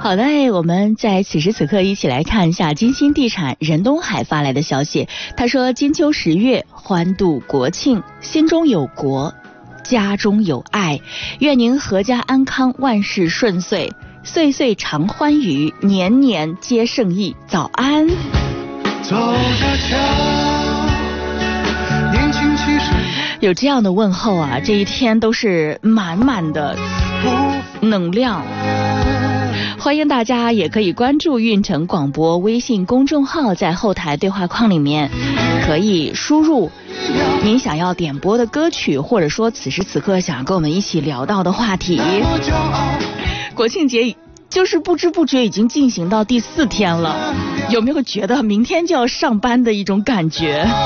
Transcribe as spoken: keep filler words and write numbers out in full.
好嘞，我们在此时此刻一起来看一下金星地产任东海发来的消息。他说：金秋十月，欢度国庆，心中有国，家中有爱，愿您阖家安康，万事顺遂，岁岁常欢愉，年年皆胜意。早安。走着瞧，年轻气盛。有这样的问候啊，这一天都是满满的能量。欢迎大家也可以关注运城广播微信公众号，在后台对话框里面可以输入您想要点播的歌曲，或者说此时此刻想跟我们一起聊到的话题。国庆节就是不知不觉已经进行到第四天了，有没有觉得明天就要上班的一种感觉？